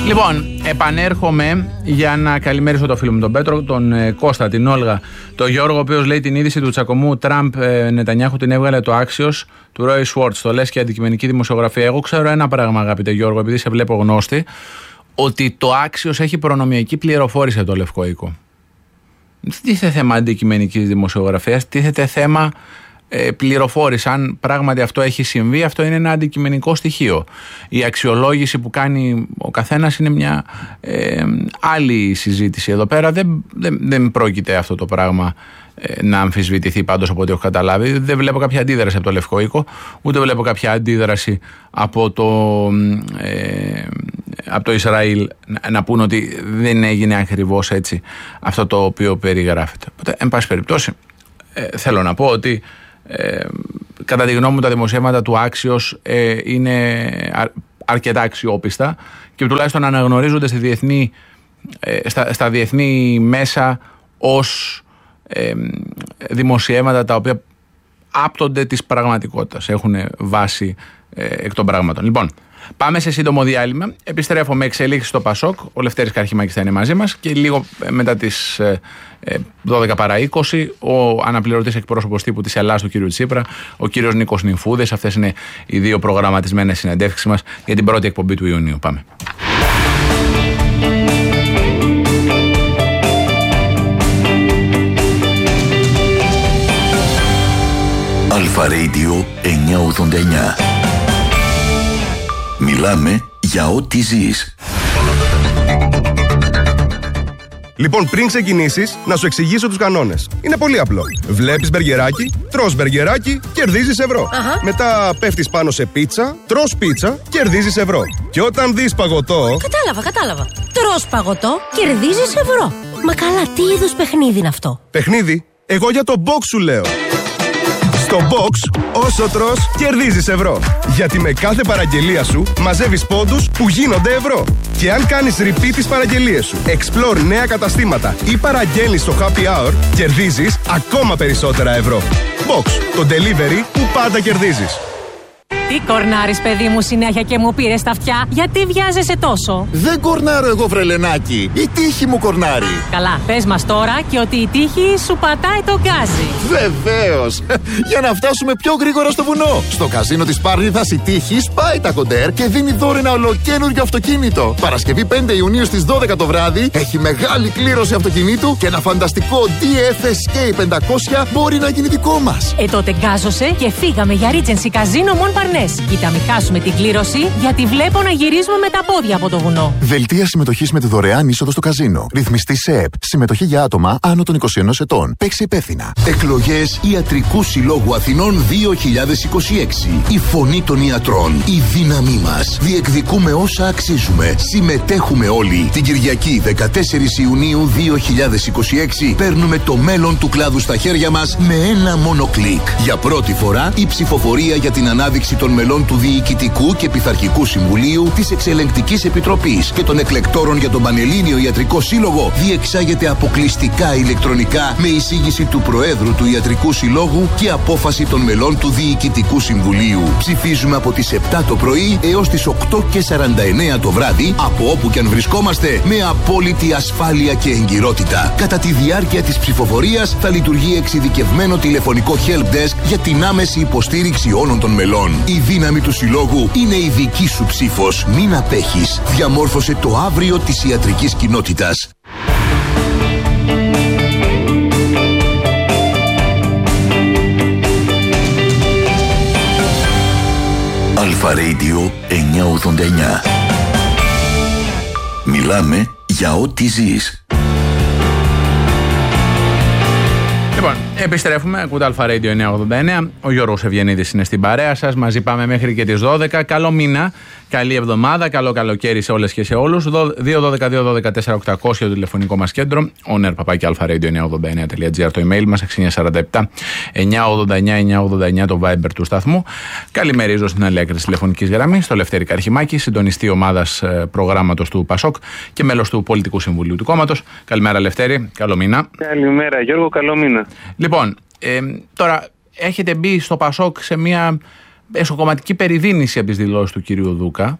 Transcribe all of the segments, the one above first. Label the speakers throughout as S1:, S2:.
S1: Λοιπόν, επανέρχομαι για να καλημερίσω τον φίλο μου τον Πέτρο, τον Κώστα, την Όλγα, τον Γιώργο, ο οποίος λέει την είδηση του τσακωμού Τραμπ-Νετανιάχου την έβγαλε το Axios του Roy Schwartz. Το λες και αντικειμενική δημοσιογραφία. Εγώ ξέρω ένα πράγμα, αγαπητέ Γιώργο, επειδή σε βλέπω γνώστη, ότι το Axios έχει προνομιακή πληροφόρηση από το Λευκό Οίκο. Δεν τίθεται θέμα αντικειμενικής δημοσιογραφίας, τίθεται θέμα πληροφόρηση. Αν πράγματι αυτό έχει συμβεί, αυτό είναι ένα αντικειμενικό στοιχείο. Η αξιολόγηση που κάνει ο καθένας είναι μια άλλη συζήτηση. Εδώ πέρα δεν πρόκειται αυτό το πράγμα να αμφισβητηθεί, πάντως από ό,τι έχω καταλάβει. Δεν βλέπω κάποια αντίδραση από το Λευκό Οίκο, ούτε βλέπω κάποια αντίδραση από το Ισραήλ να πούν ότι δεν έγινε ακριβώς έτσι αυτό το οποίο περιγράφεται. Οπότε, εν πάση περιπτώσει, θέλω να πω ότι κατά τη γνώμη μου τα δημοσιεύματα του Axios είναι αρκετά αξιόπιστα και τουλάχιστον αναγνωρίζονται στα διεθνή μέσα ως δημοσιεύματα τα οποία άπτονται της πραγματικότητας, έχουν βάση εκ των πράγματων. Λοιπόν, πάμε σε σύντομο διάλειμμα. Επιστρέφω με εξελίξεις στο Πασόκ. Ο Λευτέρης Καρχημάκης θα είναι μαζί μας και λίγο μετά τις 12 παρά 20 ο αναπληρωτής εκπρόσωπος τύπου της Ελλάδας του κ. Τσίπρα, ο κ. Νίκος Νυμφούδης. Αυτές είναι οι δύο προγραμματισμένες συνεντεύξεις μας για την πρώτη εκπομπή του Ιουνίου. Πάμε.
S2: Αλφα Radio 989. Μιλάμε για ό,τι ζεις.
S3: Λοιπόν, πριν ξεκινήσεις, να σου εξηγήσω τους κανόνες. Είναι πολύ απλό. Βλέπεις μπεργκεράκι, τρως μπεργκεράκι, κερδίζεις ευρώ. Μετά πέφτεις πάνω σε πίτσα, τρως πίτσα, κερδίζεις ευρώ. Και όταν δεις παγωτό...
S4: Κατάλαβα. Τρως παγωτό, κερδίζεις ευρώ. Μα καλά, τι είδους παιχνίδι είναι αυτό?
S3: Παιχνίδι? Εγώ για το box σου λέω. Στο box, όσο τρως, κερδίζεις ευρώ. Γιατί με κάθε παραγγελία σου μαζεύεις πόντους που γίνονται ευρώ. Και αν κάνεις repeat τις παραγγελίες σου, explore νέα καταστήματα ή παραγγέλνεις στο happy hour, κερδίζεις ακόμα περισσότερα ευρώ. Box, το delivery που πάντα κερδίζεις.
S5: Τι κορνάρεις, παιδί μου, συνέχεια και μου πήρες τα αυτιά? Γιατί βιάζεσαι τόσο?
S6: Δεν κορνάρω εγώ, βρελενάκι. Η τύχη μου κορνάρει.
S5: Καλά, πες μας τώρα και ότι η τύχη σου πατάει τον γκάζι.
S6: Βεβαίως. Για να φτάσουμε πιο γρήγορα στο βουνό. Στο καζίνο της Πάρνηθας η τύχη σπάει τα κοντέρ και δίνει δώρο ένα ολοκαίνουργιο αυτοκίνητο. Παρασκευή 5 Ιουνίου στις 12 το βράδυ έχει μεγάλη κλήρωση αυτοκινήτου και ένα φανταστικό DF Escape 500 μπορεί να γίνει δικό μας.
S5: Τότε γκάζωσε και φύγαμε για Regency Casino Mon Parnes. Κοίτα, μην χάσουμε την κλήρωση, γιατί βλέπω να γυρίζουμε με τα πόδια από το βουνό.
S6: Δελτία συμμετοχής με τη δωρεάν είσοδο στο καζίνο. Ρυθμιστή ΣΕΕΠ. Συμμετοχή για άτομα άνω των 21 ετών. Παίξει υπεύθυνα. Εκλογές Ιατρικού Συλλόγου Αθηνών 2026. Η φωνή των ιατρών. Η δύναμή μας. Διεκδικούμε όσα αξίζουμε. Συμμετέχουμε όλοι. Την Κυριακή 14 Ιουνίου 2026 παίρνουμε το μέλλον του κλάδου στα χέρια μας με ένα μόνο κλικ. Για πρώτη φορά η ψηφοφορία για την ανάδειξη των μελών του Διοικητικού και Πειθαρχικού Συμβουλίου, της Εξελεγκτικής Επιτροπής και των εκλεκτόρων για τον Πανελλήνιο Ιατρικό Σύλλογο διεξάγεται αποκλειστικά ηλεκτρονικά με εισήγηση του Προέδρου του Ιατρικού Συλλόγου και απόφαση των μελών του Διοικητικού Συμβουλίου. Ψηφίζουμε από τις 7 το πρωί έως τις 8:49 το βράδυ, από όπου και αν βρισκόμαστε, με απόλυτη ασφάλεια και εγκυρότητα. Κατά τη διάρκεια της ψηφοφορίας θα λειτουργεί εξειδικευμένο τηλεφωνικό helpdesk για την άμεση υποστήριξη όλων των μελών. Η δύναμη του συλλόγου είναι η δική σου ψήφος. Μην απέχεις. Διαμόρφωσε το αύριο της ιατρικής κοινότητας.
S2: Αλφα Radio 989. Μιλάμε για ό,τι ζεις.
S1: Λοιπόν, επιστρέφουμε. Ακούτε Αλφα Radio 989. Ο Γιώργος Ευγενίδης είναι στην παρέα σας. Μαζί πάμε μέχρι και τις 12. Καλό μήνα, καλή εβδομάδα, καλό καλοκαίρι σε όλες και σε όλους. 2-12-2-12-4-800 το τηλεφωνικό μας κέντρο. oner@alpharadio989.gr το email μας. 6947 989 το Viber του σταθμού. Καλημερίζω στην άλλη άκρη της τηλεφωνικής γραμμής, στο Λευτέρη Καρχημάκη, συντονιστή ομάδας προγράμματος του Πασόκ και μέλος του Πολιτικού Συμβουλίου του κόμματος. Καλημέρα, Λευτέρη. Καλό μήνα.
S7: Καλημέρα, Γιώργο. Καλό μήνα.
S1: Λοιπόν, τώρα έχετε μπει στο Πασόκ σε μια εσωκομματική περιδίνηση από τις δηλώσεις του κυρίου Δούκα.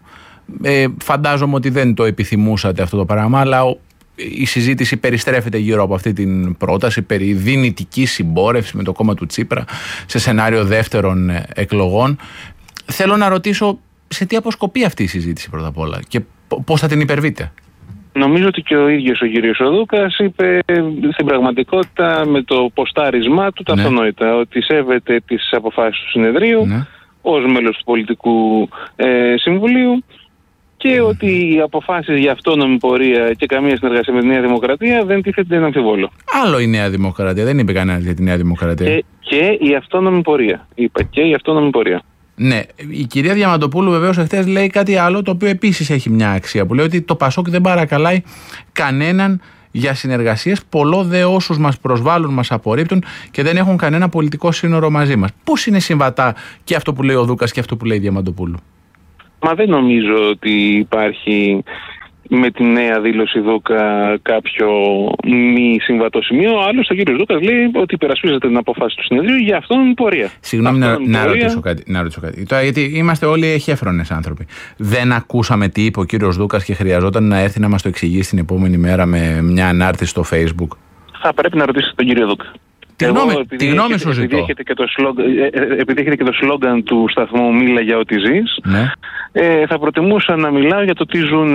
S1: Φαντάζομαι ότι δεν το επιθυμούσατε αυτό το πράγμα, αλλά η συζήτηση περιστρέφεται γύρω από αυτή την πρόταση περί δυνητικής συμπόρευσης με το κόμμα του Τσίπρα σε σενάριο δεύτερων εκλογών. Θέλω να ρωτήσω σε τι αποσκοπεί αυτή η συζήτηση πρώτα απ' όλα και πώς θα την υπερβείτε.
S7: Νομίζω ότι και ο ίδιος ο κύριος Οδούκας είπε στην πραγματικότητα με το ποστάρισμά του τα αυτονόητα, ότι σέβεται τις αποφάσεις του συνεδρίου ως μέλος του πολιτικού συμβουλίου και ότι οι αποφάσεις για αυτόνομη πορεία και καμία συνεργασία με τη Νέα Δημοκρατία δεν τίθεται να αμφιβόλο.
S1: Άλλο η Νέα Δημοκρατία, δεν είπε κανένας για τη Νέα Δημοκρατία.
S7: Και η αυτόνομη πορεία. Είπα και η αυτόνομη πορεία.
S1: Ναι, η κυρία Διαμαντοπούλου βεβαίως εχθές λέει κάτι άλλο το οποίο επίσης έχει μια αξία, που λέει ότι το Πασόκ δεν παρακαλάει κανέναν για συνεργασίες, πολλό δε όσους μας προσβάλλουν, μας απορρίπτουν και δεν έχουν κανένα πολιτικό σύνορο μαζί μας. Πώς είναι συμβατά και αυτό που λέει ο Δούκας και αυτό που λέει η Διαμαντοπούλου?
S7: Μα δεν νομίζω ότι υπάρχει με τη νέα δήλωση Δούκα κάποιο μη συμβατό σημείο. Άλλωστε ο κύριος Δούκας λέει ότι υπερασπίζεται την απόφαση του συνεδρίου για αυτόν την πορεία.
S1: Συγγνώμη να ρωτήσω κάτι. Τώρα, γιατί είμαστε όλοι εχέφρονες άνθρωποι. Δεν ακούσαμε τι είπε ο κύριος Δούκας και χρειαζόταν να έρθει να μας το εξηγήσει την επόμενη μέρα με μια ανάρτηση στο Facebook? Θα
S7: πρέπει να ρωτήσετε τον κύριο Δούκα.
S1: Τη γνώμη σου ζητώ.
S7: Επειδή έχετε και το σλόγγαν του σταθμού «Μίλα για ό,τι ζεις», θα προτιμούσα να μιλάω για το τι ζουν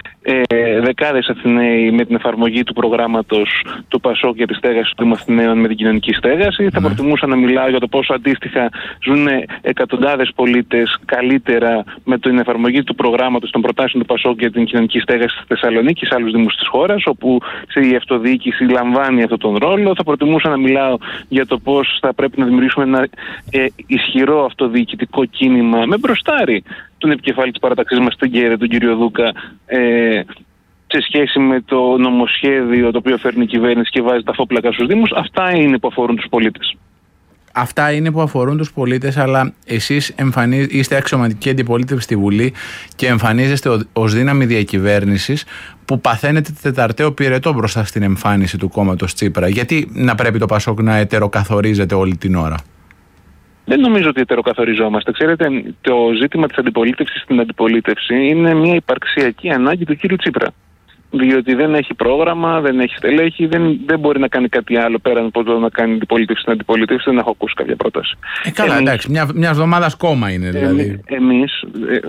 S7: δεκάδες Αθηναίοι με την εφαρμογή του προγράμματος του Πασόκ για τη στέγαση των Αθηναίων με την κοινωνική στέγαση. Θα προτιμούσα να μιλάω για το πόσο αντίστοιχα ζουν εκατοντάδες πολίτες καλύτερα με την εφαρμογή του προγράμματος των προτάσεων του Πασόκ για την κοινωνική στέγαση στη Θεσσαλονίκη και σε άλλους δήμους της χώρας, όπου η αυτοδιοίκηση λαμβάνει αυτόν τον ρόλο. Θα προτιμούσα να μιλάω για το πώς θα πρέπει να δημιουργήσουμε ένα ισχυρό αυτοδιοικητικό κίνημα με μπροστάρι τον επικεφαλή της παραταξής μας, τον κύριο Δούκα, σε σχέση με το νομοσχέδιο το οποίο φέρνει η κυβέρνηση και βάζει τα φόπλακα στους Δήμους. Αυτά είναι που αφορούν τους πολίτες.
S1: Αυτά είναι που αφορούν τους πολίτες, αλλά εσείς είστε αξιωματική αντιπολίτευση στη Βουλή και εμφανίζεστε ως δύναμη διακυβέρνησης που παθαίνετε τεταρταίο πυρετό μπροστά στην εμφάνιση του κόμματος Τσίπρα. Γιατί να πρέπει το Πασόκ να ετεροκαθορίζεται όλη την ώρα?
S7: Δεν νομίζω ότι ετεροκαθοριζόμαστε. Ξέρετε, το ζήτημα της αντιπολίτευσης στην αντιπολίτευση είναι μια υπαρξιακή ανάγκη του κύριου Τσίπρα. Διότι δεν έχει πρόγραμμα, δεν έχει στελέχη, δεν μπορεί να κάνει κάτι άλλο πέραν από το να κάνει αντιπολίτευση στην αντιπολίτευση. Δεν έχω ακούσει κάποια πρόταση.
S1: Καλά, εντάξει, μια εβδομάδα κόμμα είναι δηλαδή.
S7: Εμείς,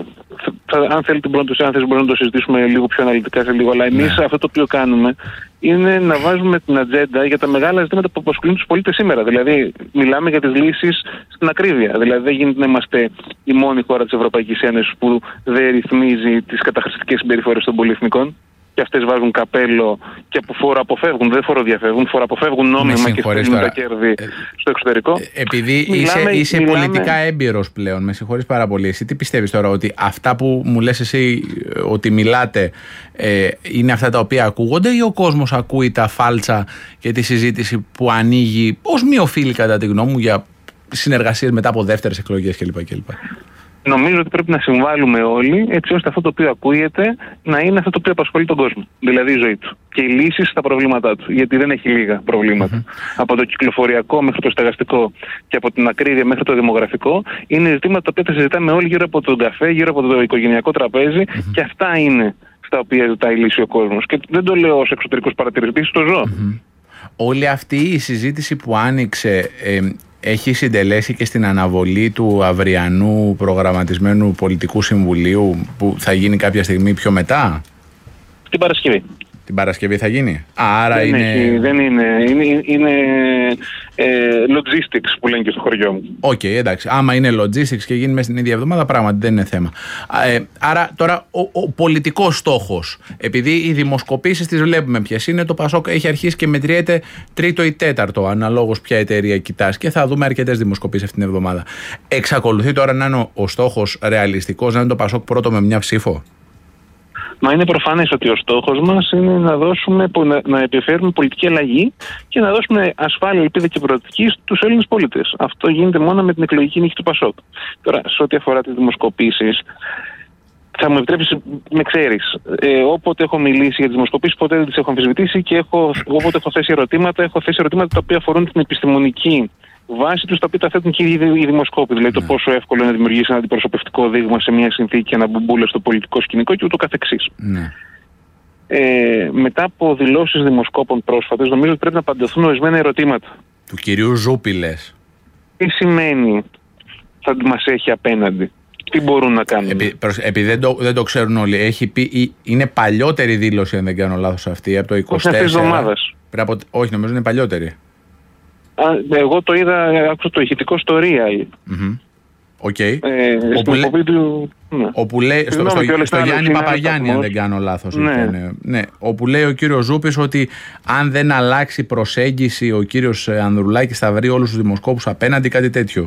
S7: αν θέλετε μπορούμε να το συζητήσουμε λίγο πιο αναλυτικά σε λίγο, αλλά εμείς αυτό το οποίο κάνουμε είναι να βάζουμε την ατζέντα για τα μεγάλα ζητήματα που απασχολούν τους πολίτες σήμερα. Δηλαδή, μιλάμε για τις λύσεις στην ακρίβεια. Δηλαδή, δεν γίνεται να είμαστε η μόνη χώρα της Ευρωπαϊκής Ένωσης που δεν ρυθμίζει τις καταχρηστικές συμπεριφορές των πολυεθνικών. Και αυτές βάζουν καπέλο και φοροαποφεύγουν, δεν φοροδιαφεύγουν, φοροαποφεύγουν νόμιμα και στέλνουν τα κέρδη στο εξωτερικό.
S1: Επειδή είσαι πολιτικά έμπειρος πλέον, με συγχωρείς πάρα πολύ. Εσύ τι πιστεύεις τώρα, ότι αυτά που μου λες εσύ ότι μιλάτε είναι αυτά τα οποία ακούγονται, ή ο κόσμος ακούει τα φάλτσα και τη συζήτηση που ανοίγει ως μη οφείλει κατά τη γνώμη μου για συνεργασίες μετά από δεύτερες εκλογές κλπ.
S7: Νομίζω ότι πρέπει να συμβάλλουμε όλοι έτσι ώστε αυτό το οποίο ακούγεται να είναι αυτό το οποίο απασχολεί τον κόσμο. Δηλαδή η ζωή του και οι λύσεις στα προβλήματά του. Γιατί δεν έχει λίγα προβλήματα. Από το κυκλοφοριακό μέχρι το στεγαστικό και από την ακρίβεια μέχρι το δημογραφικό, είναι ζητήματα τα οποία θα συζητάμε όλοι γύρω από τον καφέ, γύρω από το οικογενειακό τραπέζι, και αυτά είναι στα οποία ζητάει λύση ο κόσμος. Και δεν το λέω ως εξωτερικός παρατηρητής, το ζω.
S1: Όλη αυτή η συζήτηση που άνοιξε έχει συντελέσει και στην αναβολή του αυριανού προγραμματισμένου πολιτικού συμβουλίου που θα γίνει κάποια στιγμή πιο μετά?
S7: Την Παρασκευή.
S1: Την Παρασκευή θα γίνει. Άρα
S7: δεν είναι logistics που λένε και στο χωριό μου.
S1: Οκ, εντάξει. Άμα είναι logistics και γίνει μέσα στην ίδια εβδομάδα, πράγματι δεν είναι θέμα. Άρα τώρα ο πολιτικός στόχος, επειδή οι δημοσκοπήσεις τις βλέπουμε ποιες είναι, το Πασόκ έχει αρχίσει και μετριέται τρίτο ή τέταρτο, αναλόγως ποια εταιρεία κοιτάς, και θα δούμε αρκετές δημοσκοπήσεις αυτήν την εβδομάδα. Εξακολουθεί τώρα να είναι ο στόχος ρεαλιστικός, να είναι το Πασόκ πρώτο με μια ψήφο?
S7: Μα είναι προφανές ότι ο στόχος μας είναι να επιφέρουμε πολιτική αλλαγή και να δώσουμε ασφάλεια, ελπίδα και προοπτική στους Έλληνες πολίτες. Αυτό γίνεται μόνο με την εκλογική νίκη του Πασόκ. Τώρα, σε ό,τι αφορά τις δημοσκοπήσεις, θα μου επιτρέψεις, με ξέρεις, όποτε έχω μιλήσει για τις δημοσκοπήσεις, ποτέ δεν τις έχω αμφισβητήσει, και όποτε έχω θέσει ερωτήματα τα οποία αφορούν την επιστημονική βάση τους τα οποία τα θέτουν και οι δημοσκόποι. Δηλαδή το πόσο εύκολο είναι να δημιουργήσει ένα αντιπροσωπευτικό δείγμα σε μια συνθήκη, ένα μπουμπούλε στο πολιτικό σκηνικό και ούτω καθεξής.
S1: Ναι.
S7: Μετά από δηλώσεις δημοσκόπων πρόσφατες, νομίζω ότι πρέπει να απαντηθούν ορισμένα ερωτήματα.
S1: Του κυρίου Ζούπη, λες.
S7: Τι σημαίνει θα μας έχει απέναντι, τι μπορούν να κάνουν.
S1: Επειδή δεν το ξέρουν όλοι, έχει πει, είναι παλιότερη δήλωση, αν δεν κάνω λάθος αυτή, από το 24.
S7: Αυτής της εβδομάδας.
S1: Όχι, νομίζω είναι παλιότερη.
S7: Εγώ το είδα, άκουσα το ηχητικό στο Real.
S1: Οκ. Όπου λέει, στο Γιάννη Παπαγιάννη, αν δεν κάνω λάθος. Ναι. Όπου λέει ο κύριος Ζούπης ότι αν δεν αλλάξει προσέγγιση ο κύριος Ανδρουλάκης θα βρει όλους τους δημοσκόπους απέναντι, κάτι τέτοιο.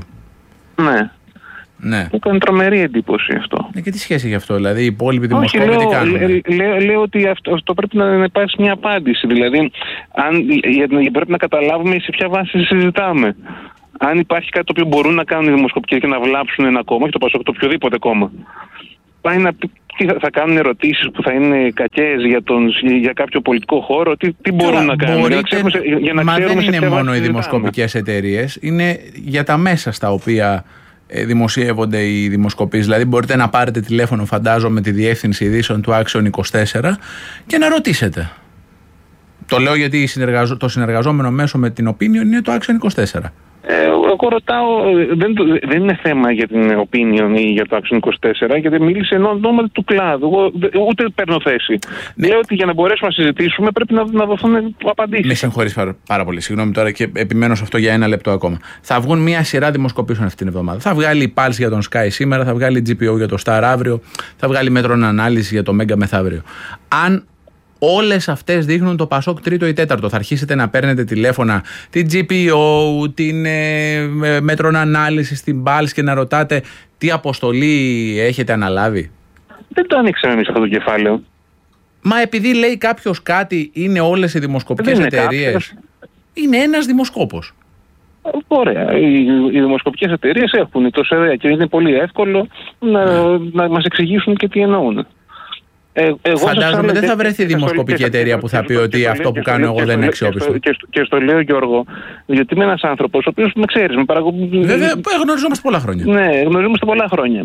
S1: Ναι. Μου
S7: έκανε τρομερή εντύπωση αυτό.
S1: Και τι σχέση έχει αυτό, δηλαδή οι υπόλοιποι δημοσκόποι τι κάνουν.
S7: Λέω ότι αυτό πρέπει να υπάρξει μια απάντηση. Δηλαδή, πρέπει να καταλάβουμε σε ποια βάση συζητάμε. Αν υπάρχει κάτι το οποίο μπορούν να κάνουν οι δημοσκοπικές και να βλάψουν ένα κόμμα, όχι το ΠΑΣΟΚ, το οποιοδήποτε κόμμα, πάει να πει, θα κάνουν ερωτήσεις που θα είναι κακές για κάποιο πολιτικό χώρο, τι μπορούν να κάνουν.
S1: Μα δεν είναι μόνο οι δημοσκοπικές εταιρείες, είναι για τα μέσα στα οποία δημοσιεύονται οι δημοσκοπήσεις. Δηλαδή μπορείτε να πάρετε τηλέφωνο, φαντάζομαι, τη διεύθυνση ειδήσεων του Action 24 και να ρωτήσετε. Το λέω γιατί το συνεργαζόμενο μέσο με την Opinion είναι το Action 24.
S7: Εγώ ρωτάω, δεν είναι θέμα για την Opinion ή για το Action 24, γιατί μίλησε εν ονόματι του κλάδου. Εγώ ούτε παίρνω θέση. Ναι. Λέω ότι για να μπορέσουμε να συζητήσουμε πρέπει να δοθούν απαντήσεις. Με
S1: συγχωρείς πάρα πολύ. Συγγνώμη τώρα και επιμένω σε αυτό για ένα λεπτό ακόμα. Θα βγουν μια σειρά δημοσκοπήσεων αυτή την εβδομάδα. Θα βγάλει η Pulse για τον Sky σήμερα, θα βγάλει GPO για το Star αύριο, θα βγάλει Μέτρων Ανάλυση για το Mega μεθαύριο. Αν όλες αυτές δείχνουν το ΠΑΣΟΚ τρίτο ή τέταρτο, θα αρχίσετε να παίρνετε τηλέφωνα την GPO, την Μέτρων Ανάλυση, την Pulse και να ρωτάτε τι αποστολή έχετε αναλάβει.
S7: Δεν το ανοίξαμε εμείς αυτό το κεφάλαιο.
S1: Μα επειδή λέει κάποιος κάτι, είναι όλες οι δημοσκοπικές εταιρείες. Είναι ένας δημοσκόπος.
S7: Ωραία. Οι δημοσκοπικές εταιρείες έχουν το ΣΕΔΕΑ και είναι πολύ εύκολο να μας εξηγήσουν και τι εννοούν.
S1: Φαντάζομαι δεν θα βρεθεί δημοσκοπική εταιρεία που θα πει ότι αυτό που κάνω εγώ δεν είναι αξιόπιστο.
S7: Και στο λέω, Γιώργο, γιατί είμαι ένας άνθρωπος ο οποίος με ξέρεις,
S1: Βέβαια, γνωριζόμαστε πολλά χρόνια.
S7: Ναι, γνωριζόμαστε πολλά χρόνια.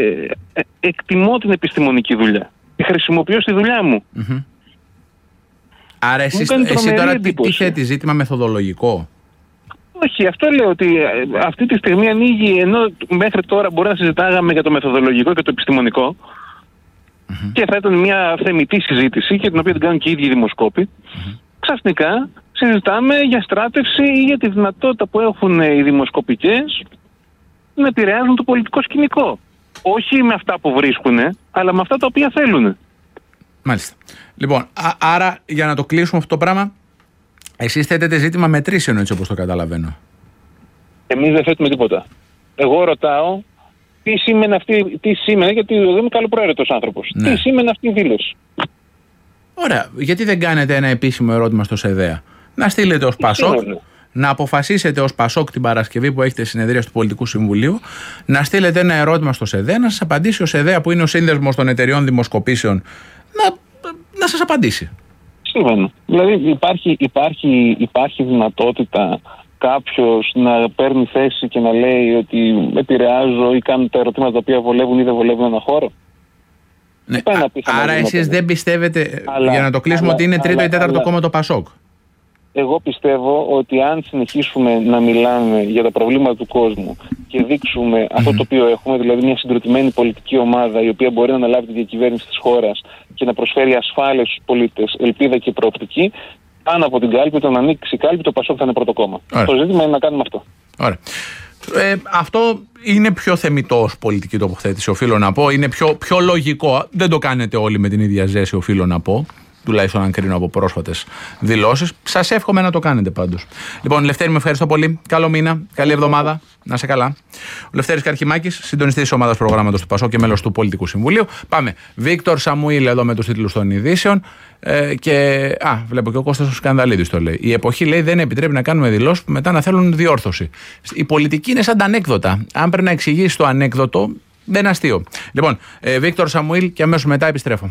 S7: Εκτιμώ την επιστημονική δουλειά. Τη χρησιμοποιώ στη δουλειά μου.
S1: Άρα εσύ τώρα τι θέτει, ζήτημα μεθοδολογικό?
S7: Όχι, αυτό λέω ότι αυτή τη στιγμή ανοίγει, ενώ μέχρι τώρα μπορεί να συζητάγαμε για το μεθοδολογικό και το επιστημονικό. Και θα ήταν μια θεμιτή συζήτηση και την οποία την κάνουν και οι ίδιοι δημοσκόποι. Ξαφνικά συζητάμε για στράτευση ή για τη δυνατότητα που έχουν οι δημοσκοπικές να επηρεάζουν το πολιτικό σκηνικό. Όχι με αυτά που βρίσκουν, αλλά με αυτά τα οποία θέλουν.
S1: Μάλιστα. Λοιπόν, άρα για να το κλείσουμε αυτό το πράγμα, εσείς θέτετε ζήτημα μετρήσεων, έτσι όπως το καταλαβαίνω.
S7: Εμείς δεν θέτουμε τίποτα. Εγώ ρωτάω τι σήμαινε, γιατί δεν είμαι καλοπροαίρετος άνθρωπος. Ναι. Τι σήμαινε αυτή η δήλωση.
S1: Ωραία. Γιατί δεν κάνετε ένα επίσημο ερώτημα στο ΣΕΔΕΑ? Να στείλετε ως ΠΑΣΟΚ, να αποφασίσετε ως ΠΑΣΟΚ την Παρασκευή που έχετε συνεδρία του Πολιτικού Συμβουλίου, να στείλετε ένα ερώτημα στο ΣΕΔΕΑ, να σας απαντήσει ο ΣΕΔΕΑ που είναι ο σύνδεσμος των εταιριών δημοσκοπήσεων, να σας απαντήσει.
S7: Σύμφωνα. Δηλαδή υπάρχει δυνατότητα κάποιος να παίρνει θέση και να λέει ότι επηρεάζω ή κάνω τα ερωτήματα τα οποία βολεύουν ή δεν βολεύουν ένα χώρο.
S1: Ναι. Άρα εσείς δεν πιστεύετε, για να το κλείσουμε, ότι είναι τρίτο ή τέταρτο κόμμα το ΠΑΣΟΚ?
S7: Εγώ πιστεύω ότι αν συνεχίσουμε να μιλάμε για τα προβλήματα του κόσμου και δείξουμε αυτό το οποίο έχουμε, δηλαδή μια συντροτημένη πολιτική ομάδα η οποία μπορεί να αναλάβει τη διακυβέρνηση της χώρας και να προσφέρει ασφάλεια στους πολίτες, ελπίδα και προοπτική, πάνω από την κάλπη, το να ανοίξει η κάλπη, το ΠΑΣΟΚ θα είναι πρώτο κόμμα. Το ζήτημα είναι να κάνουμε αυτό.
S1: Ωραία. Αυτό είναι πιο θεμιτό ως πολιτική τοποθέτηση, οφείλω να πω. Είναι πιο λογικό. Δεν το κάνετε όλοι με την ίδια ζέση, οφείλω να πω. Τουλάχιστον αν κρίνω από πρόσφατες δηλώσεις. Σας εύχομαι να το κάνετε πάντως. Λοιπόν, Λευτέρη, με ευχαριστώ πολύ. Καλό μήνα, καλή εβδομάδα. Να είσαι καλά. Ο Λευτέρης Καρχιμάκης, συντονιστής της ομάδας προγράμματος του ΠΑΣΟΚ και μέλος του Πολιτικού Συμβουλίου. Πάμε. Βίκτορ Σαμουήλ εδώ με τους τίτλους των ειδήσεων. Βλέπω και ο Κώστας ο Σκανδαλίδης το λέει. Η εποχή, λέει, δεν επιτρέπει να κάνουμε δηλώσεις που μετά να θέλουν διόρθωση. Η πολιτική είναι σαν τα ανέκδοτα. Αν πρέπει να εξηγήσει το ανέκδοτο, δεν είναι αστείο. Λοιπόν, Βίκτορ Σαμουήλ και αμέσως μετά επιστρέφω.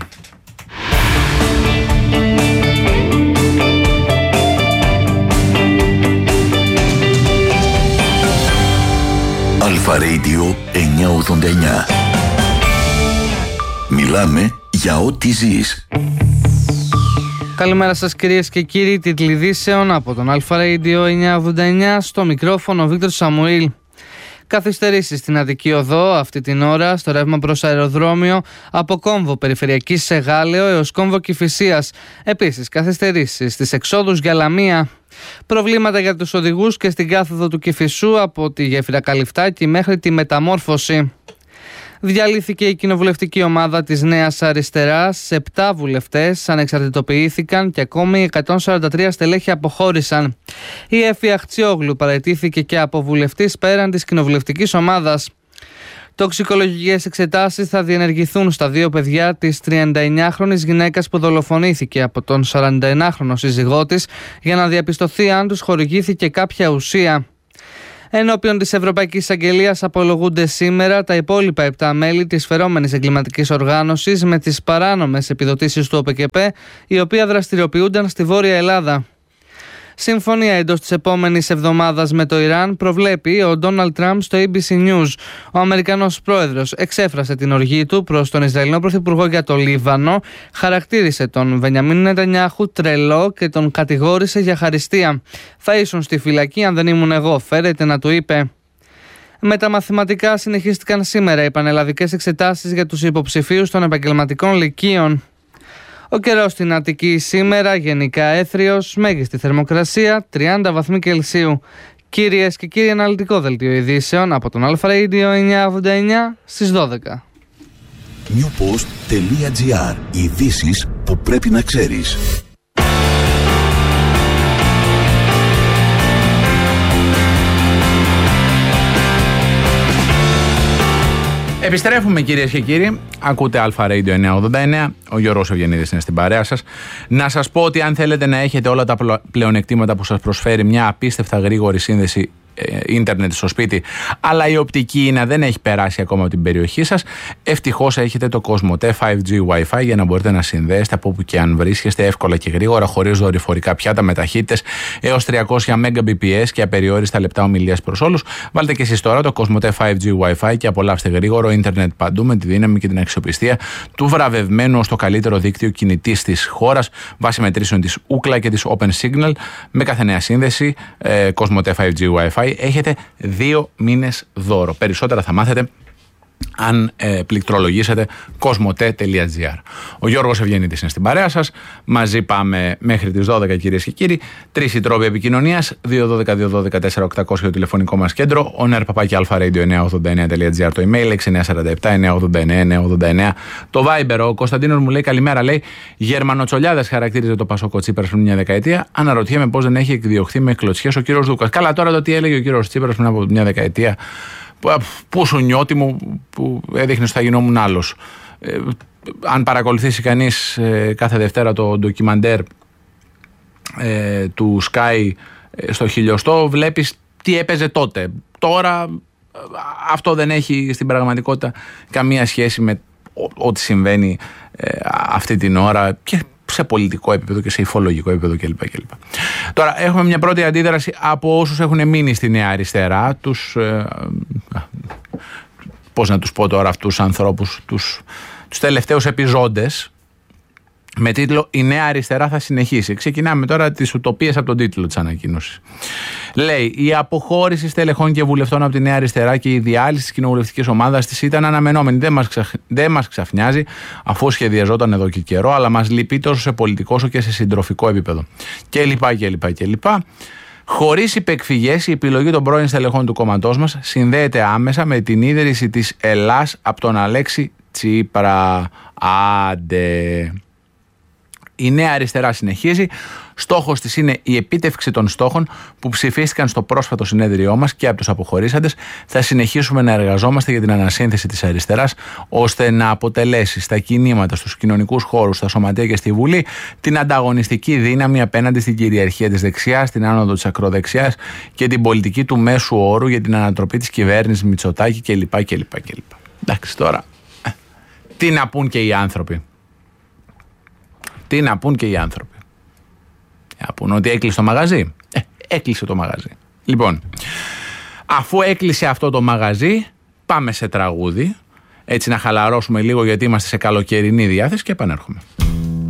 S2: Αλφα Radio 989. Μιλάμε για ό,τι ζεις.
S8: Καλημέρα σας κυρίες και κύριοι, τίτλοι ειδήσεων από τον Αλφα Radio 989, στο μικρόφωνο Βίκτορ Σαμουήλ. Καθυστερήσεις στην Αττική Οδό αυτή την ώρα στο ρεύμα προς αεροδρόμιο από κόμβο Περιφερειακής σε Γάλεο έως κόμβο Κηφισίας. Επίσης καθυστερήσεις στις εξόδους για Λαμία. Προβλήματα για τους οδηγούς και στην κάθοδο του Κηφισού από τη γέφυρα Καλυφτάκη μέχρι τη Μεταμόρφωση. Διαλύθηκε η κοινοβουλευτική ομάδα της Νέας Αριστεράς, 7 βουλευτές ανεξαρτητοποιήθηκαν και ακόμη 143 στελέχη αποχώρησαν. Η Έφη Αχτσιόγλου παραιτήθηκε και από βουλευτής πέραν της κοινοβουλευτικής ομάδας. Τοξικολογικές εξετάσεις θα διενεργηθούν στα 2 παιδιά της 39χρονης γυναίκας που δολοφονήθηκε από τον 41χρονο σύζυγό της για να διαπιστωθεί αν τους χορηγήθηκε κάποια ουσία. Ενώπιον της Ευρωπαϊκής Αγγελίας απολογούνται σήμερα τα υπόλοιπα 7 μέλη της φερόμενης εγκληματικής οργάνωσης με τις παράνομες επιδοτήσεις του ΟΠΕΚΕΠΕ, οι οποίοι δραστηριοποιούνταν στη Βόρεια Ελλάδα. Συμφωνία εντός της επόμενης εβδομάδας με το Ιράν προβλέπει ο Ντόναλντ Τραμπ στο ABC News. Ο Αμερικανός πρόεδρος εξέφρασε την οργή του προς τον Ισραηλινό Πρωθυπουργό για το Λίβανο, χαρακτήρισε τον Μπενιαμίν Νετανιάχου τρελό και τον κατηγόρησε για χαριστία. «Θα ήσουν στη φυλακή αν δεν ήμουν εγώ», φέρεται να του είπε. Με τα μαθηματικά συνεχίστηκαν σήμερα οι πανελλαδικές εξετάσεις για τους υποψηφίους των επαγγελματικών λυκείων. Ο καιρός στην Αττική σήμερα γενικά έθριος, μέγιστη θερμοκρασία 30 βαθμοί Κελσίου. Κυρίες και κύριοι, αναλυτικό δελτίο ειδήσεων από τον Αλφα Radio 989 στις 12.
S2: Newpost.gr. Ειδήσεις που πρέπει να ξέρεις.
S1: Επιστρέφουμε κυρίες και κύριοι, ακούτε Αλφα Radio 989, ο Γιώργος Ευγενίδης είναι στην παρέα σας. Να σας πω ότι αν θέλετε να έχετε όλα τα πλεονεκτήματα που σας προσφέρει μια απίστευτα γρήγορη σύνδεση ίντερνετ στο σπίτι, αλλά η οπτική ίνα δεν έχει περάσει ακόμα από την περιοχή σας, ευτυχώς έχετε το COSMOTE 5G Wi-Fi για να μπορείτε να συνδέσετε από όπου και αν βρίσκεστε εύκολα και γρήγορα, χωρίς δορυφορικά πιάτα, με ταχύτητες έως 300 Mbps και απεριόριστα λεπτά ομιλίας προς όλους. Βάλτε και εσείς τώρα το COSMOTE 5G Wi-Fi και απολαύστε γρήγορο ίντερνετ παντού με τη δύναμη και την αξιοπιστία του βραβευμένου ως το καλύτερο δίκτυο κινητής της χώρας βάσει μετρήσεων της Ookla και της Open Signal. Με κάθε νέα σύνδεση COSMOTE 5G Wi-Fi έχετε 2 μήνες δώρο. Περισσότερα θα μάθετε αν πληκτρολογήσετε cosmote.gr. Ο Γιώργος Ευγενίδης είναι στην παρέα σας. Μαζί πάμε μέχρι τις 12 κυρίες και κύριοι. 3 οι τρόποι επικοινωνίας: 212-212-4800 το τηλεφωνικό μας κέντρο, onerpapaki-alpha-radio989.gr το email, 6947-989-989 το Viber. Ο Κωνσταντίνος μου λέει καλημέρα, λέει Γερμανοτσολιάδες χαρακτήριζε το Πασόκο Τσίπρας πριν μια δεκαετία. Αναρωτιέμαι πώς δεν έχει εκδιωχθεί με κλωτσιές ο κύριος Δούκας. Καλά, τώρα το τι έλεγε ο κύριος Τσίπρας πριν από μια δεκαετία. Πόσο νιώτη μου που έδειχνε ότι θα γινόμουν άλλος. Αν παρακολουθήσει κανείς κάθε Δευτέρα το ντοκιμαντέρ του Sky στο χιλιοστό, βλέπεις τι έπαιζε τότε. Τώρα αυτό δεν έχει στην πραγματικότητα καμία σχέση με ό,τι συμβαίνει αυτή την ώρα και σε πολιτικό επίπεδο και σε υφολογικό επίπεδο κλπ. Τώρα έχουμε μια πρώτη αντίδραση από όσους έχουν μείνει στη Νέα Αριστερά, πώς να τους πω τώρα αυτούς τους ανθρώπους, τους τελευταίους επιζώντες, με τίτλο «Η Νέα Αριστερά θα συνεχίσει». Ξεκινάμε τώρα τις ουτοπίες από τον τίτλο της ανακοίνωσης. Λέει: η αποχώρηση στελεχών και βουλευτών από τη Νέα Αριστερά και η διάλυση της κοινοβουλευτικής ομάδας της ήταν αναμενόμενη. Δεν μας ξαφνιάζει, αφού σχεδιαζόταν εδώ και καιρό, αλλά μας λυπεί τόσο σε πολιτικό όσο και σε συντροφικό επίπεδο. Κλπ. Χωρίς υπεκφυγές, η επιλογή των πρώην στελεχών του κόμματός μας συνδέεται άμεσα με την ίδρυση της Ελλάς από τον Αλέξη Τσίπρα. Άντε. Η Νέα Αριστερά συνεχίζει. Στόχος της είναι η επίτευξη των στόχων που ψηφίστηκαν στο πρόσφατο συνέδριό μας και από τους αποχωρήσαντες. Θα συνεχίσουμε να εργαζόμαστε για την ανασύνθεση της αριστεράς, ώστε να αποτελέσει στα κινήματα, στους κοινωνικούς χώρους, στα σωματεία και στη Βουλή την ανταγωνιστική δύναμη απέναντι στην κυριαρχία της δεξιάς, την άνοδο της ακροδεξιάς και την πολιτική του μέσου όρου για την ανατροπή της κυβέρνησης Μητσοτάκη κλπ. Εντάξει, τώρα τι να πούν και οι άνθρωποι. Να πούν ότι έκλεισε το μαγαζί. Έκλεισε το μαγαζί. Λοιπόν, Αφού έκλεισε αυτό το μαγαζί, πάμε σε τραγούδι. Έτσι να χαλαρώσουμε λίγο γιατί είμαστε σε καλοκαιρινή διάθεση και επανέρχομαι.